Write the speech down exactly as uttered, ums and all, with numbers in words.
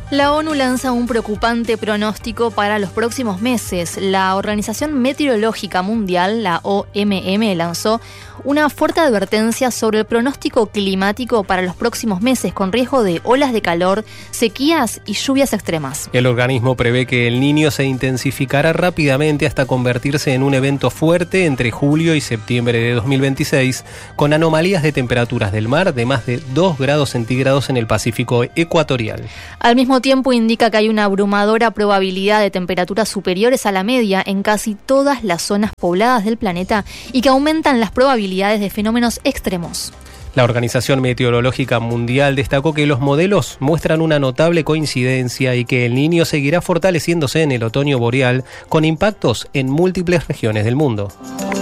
La ONU lanza un preocupante pronóstico para los próximos meses. La Organización Meteorológica Mundial, la O M M, lanzó una fuerte advertencia sobre el pronóstico climático para los próximos meses, con riesgo de olas de calor, sequías y lluvias extremas. El organismo prevé que el Niño se intensificará rápidamente hasta convertirse en un evento fuerte entre julio y septiembre de dos mil veintiséis, con anomalías de temperaturas del mar de más de dos grados centígrados en el Pacífico ecuatorial. Al mismo tiempo indica que hay una abrumadora probabilidad de temperaturas superiores a la media en casi todas las zonas pobladas del planeta y que aumentan las probabilidades de fenómenos extremos. La Organización Meteorológica Mundial destacó que los modelos muestran una notable coincidencia y que el Niño seguirá fortaleciéndose en el otoño boreal con impactos en múltiples regiones del mundo.